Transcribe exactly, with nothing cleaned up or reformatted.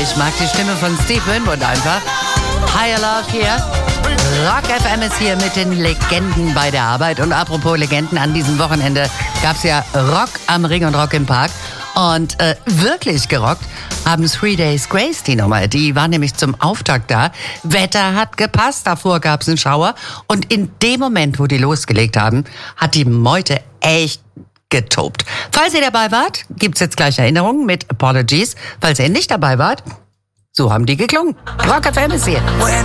ich mag die Stimme von Steve Winwood einfach. Higher Love hier. Rock F M ist hier mit den Legenden bei der Arbeit. Und apropos Legenden, an diesem Wochenende gab es ja Rock am Ring und Rock im Park. Und äh, wirklich gerockt haben Three Days Grace die Nummer. Die war nämlich zum Auftakt da. Wetter hat gepasst, davor gab es einen Schauer. Und in dem Moment, wo die losgelegt haben, hat die Meute echt getobt. Falls ihr dabei wart, gibt's jetzt gleich Erinnerungen mit Apologies. Falls ihr nicht dabei wart, so haben die geklungen. Rock F M ist hier.